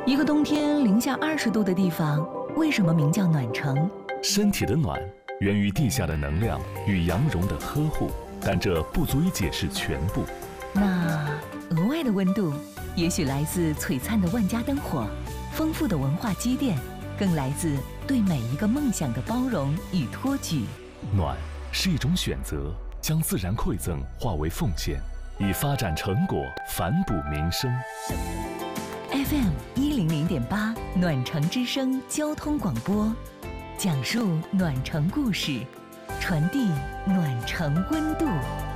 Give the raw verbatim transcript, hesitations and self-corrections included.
一个冬天零下二十度的地方，为什么名叫暖城？ 身体的暖源于地下的能量与羊绒的呵护，但这不足以解释全部。 那额外的温度，也许来自璀璨的万家灯火、丰富的文化积淀，更来自对每一个梦想的包容与托举。 暖是一种选择，将自然馈赠化为奉献，以发展成果反哺民生。 F M 一零零点八暖城之声交通广播，讲述暖城故事，传递暖城温度。